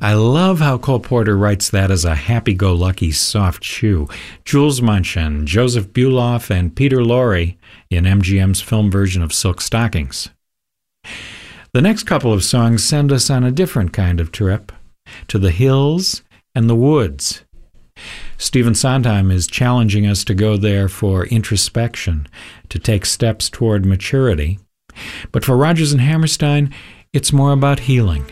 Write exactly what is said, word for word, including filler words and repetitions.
I love how Cole Porter writes that as a happy-go-lucky soft shoe. Jules Munchin, Joseph Buloff, and Peter Lorre in M G M's film version of Silk Stockings. The next couple of songs send us on a different kind of trip, to the hills and the woods. Stephen Sondheim is challenging us to go there for introspection, to take steps toward maturity. But for Rodgers and Hammerstein, it's more about healing.